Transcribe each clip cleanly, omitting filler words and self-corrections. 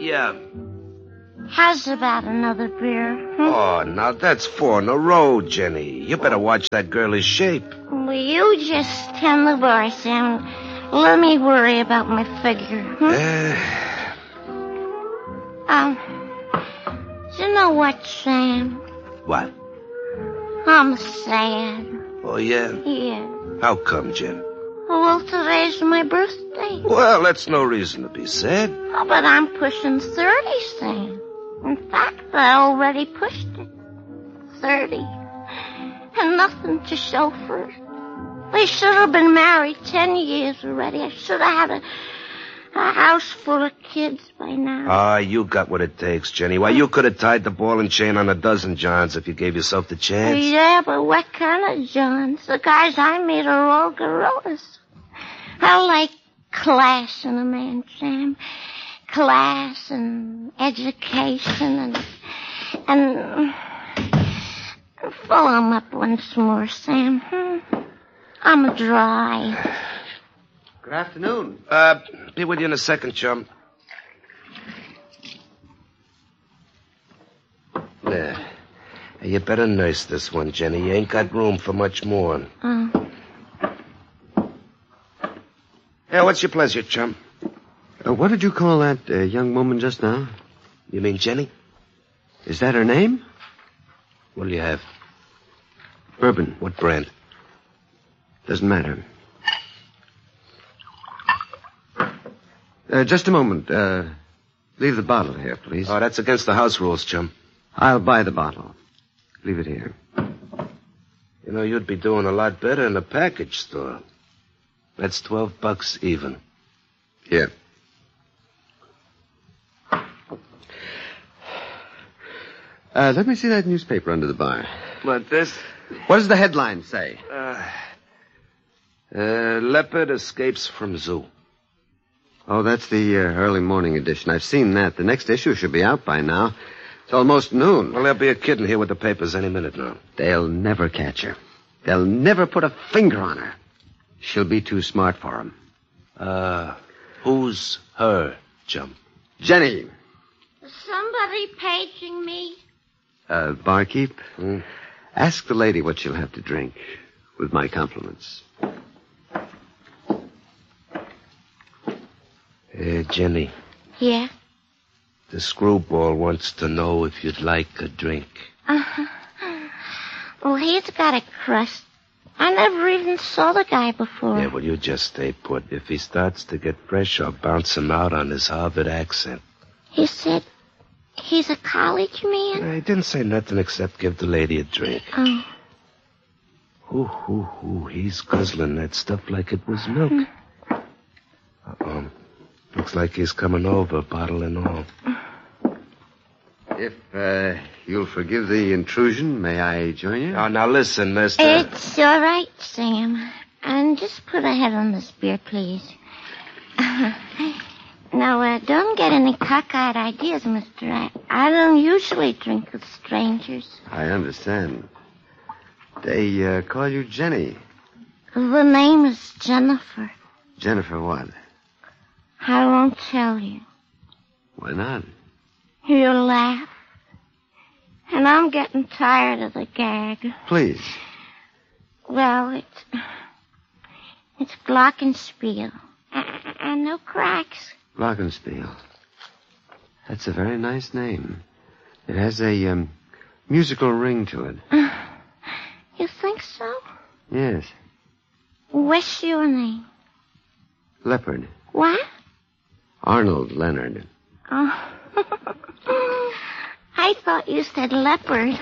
Yeah. How's about another beer? Oh, now that's 4 in a row, Jenny. You better watch that girlish shape. Will you just tend the bar, Sam? Let me worry about my figure. Do you know what, Sam? What? I'm sad. Oh, yeah? Yeah. How come, Jen? Well, today's my birthday. Well, that's no reason to be sad. Oh, but I'm pushing 30, Sam. In fact, I already pushed it. 30. And nothing to show for it. We should have been married 10 years already. I should have had a house full of kids by now. Ah, you got what it takes, Jenny. Why, you could have tied the ball and chain on a dozen Johns if you gave yourself the chance. Yeah, but what kind of Johns? The guys I meet are all gorillas. I like class in a man, Sam. Class and education and fill 'em up once more, Sam. I'm dry. Good afternoon. Be with you in a second, chum. There. Hey, you better nurse this one, Jenny. You ain't got room for much more. Yeah, what's your pleasure, chum? What did you call that young woman just now? You mean Jenny? Is that her name? What'll you have? Bourbon. What brand? Doesn't matter. Just a moment. Leave the bottle here, please. Oh, that's against the house rules, chum. I'll buy the bottle. Leave it here. You know, you'd be doing a lot better in a package store. That's $12 even. Here. Let me see that newspaper under the bar. What, this? What does the headline say? Leopard escapes from zoo. Oh, that's the early morning edition. I've seen that. The next issue should be out by now. It's almost noon. Well, there'll be a kid in here with the papers any minute now. They'll never catch her. They'll never put a finger on her. She'll be too smart for them. Who's her, chum? Jenny. Is somebody paging me? Barkeep? Ask the lady what she'll have to drink. With my compliments. Jenny. Yeah? The screwball wants to know if you'd like a drink. Well, he's got a crust. I never even saw the guy before. Yeah, well, you just stay put. If he starts to get fresh, I'll bounce him out on his Harvard accent. He said he's a college man? He didn't say nothing except give the lady a drink. Oh. He's guzzling that stuff like it was milk. Looks like he's coming over, bottle and all. If you'll forgive the intrusion, may I join you? Oh, now listen, mister. It's all right, Sam. And just put a head on this beer, please. Now, don't get any cockeyed ideas, mister. I don't usually drink with strangers. I understand. They call you Jenny. The name is Jennifer. Jennifer what? I won't tell you. Why not? You'll laugh. And I'm getting tired of the gag. Please. Well, it's Glockenspiel. And no cracks. Glockenspiel. That's a very nice name. It has a musical ring to it. You think so? Yes. What's your name? Leopard. What? Arnold Leonard. Oh. I thought you said leopard.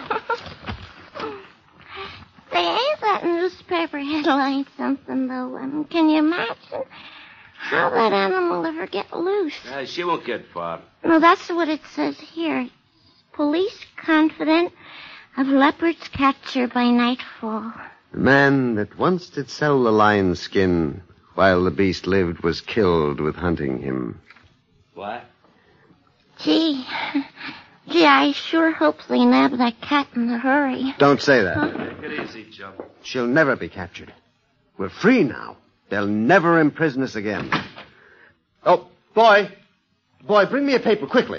They ain't that newspaper headline something, though. Can you imagine how that animal ever get loose? She won't get far. No, that's what it says here. Police confident of leopard's capture by nightfall. The man that once did sell the lion's skin while the beast lived was killed with hunting him. What? Gee, I sure hope they nab that cat in a hurry. Don't say that. Take it easy, Joe. She'll never be captured. We're free now. They'll never imprison us again. Oh, boy. Boy, bring me a paper, quickly.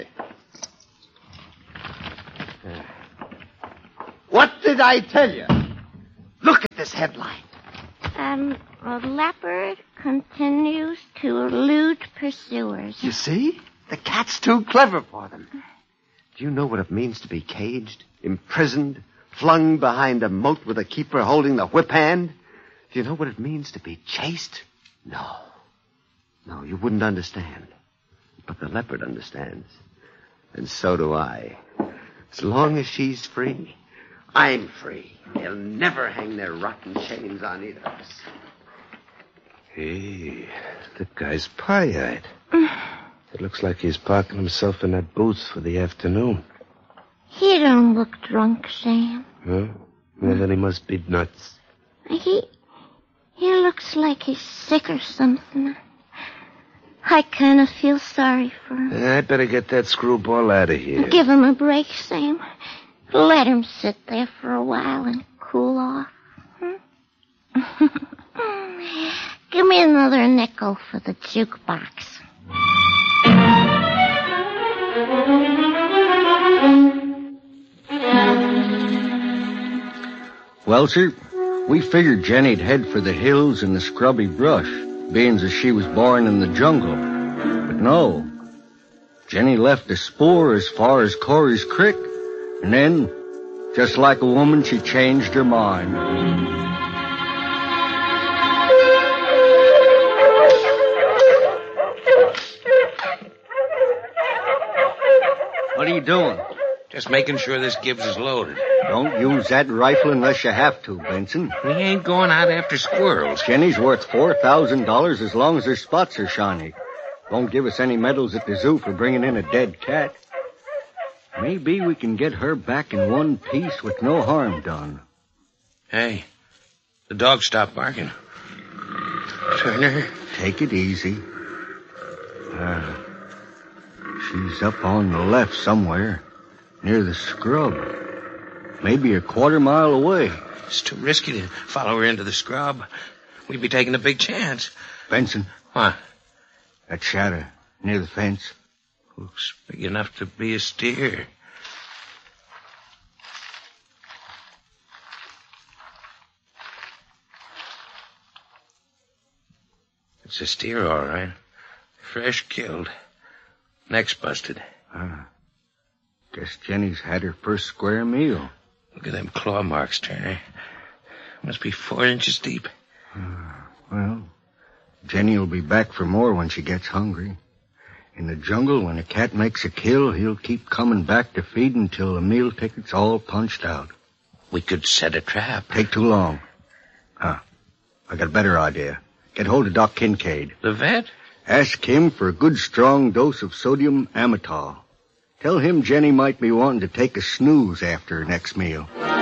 What did I tell you? Look at this headline. A leopard continues to elude pursuers. You see? The cat's too clever for them. Do you know what it means to be caged, imprisoned, flung behind a moat with a keeper holding the whip hand? Do you know what it means to be chased? No. No, you wouldn't understand. But the leopard understands. And so do I. As long as she's free, I'm free. They'll never hang their rotten chains on either of us. Hey, the guy's pie-eyed. It looks like he's parking himself in that booth for the afternoon. He don't look drunk, Sam. Huh? Well, then he must be nuts. He looks like he's sick or something. I kind of feel sorry for him. I'd better get that screwball out of here. Give him a break, Sam. Let him sit there for a while and cool off. Give me another nickel for the jukebox. Well, sir, we figured Jenny'd head for the hills and the scrubby brush, being as she was born in the jungle. But no. Jenny left a spoor as far as Corey's Creek, and then, just like a woman, she changed her mind. What are you doing? Just making sure this Gibbs is loaded. Don't use that rifle unless you have to, Benson. We ain't going out after squirrels. Jenny's worth $4,000 as long as her spots are shiny. Won't give us any medals at the zoo for bringing in a dead cat. Maybe we can get her back in one piece with no harm done. Hey, the dog stopped barking. Turner. Take it easy. She's up on the left somewhere, near the scrub. Maybe a quarter mile away. It's too risky to follow her into the scrub. We'd be taking a big chance. Benson. What? That shadow near the fence. Looks big enough to be a steer. It's a steer, all right. Fresh killed. Neck's busted. Guess Jenny's had her first square meal. Look at them claw marks, Turner. Must be 4 inches deep. Well, Jenny will be back for more when she gets hungry. In the jungle, when a cat makes a kill, he'll keep coming back to feed until the meal ticket's all punched out. We could set a trap. Take too long. I got a better idea. Get hold of Doc Kincaid. The vet? Ask him for a good strong dose of sodium amytal. Tell him Jenny might be wanting to take a snooze after her next meal.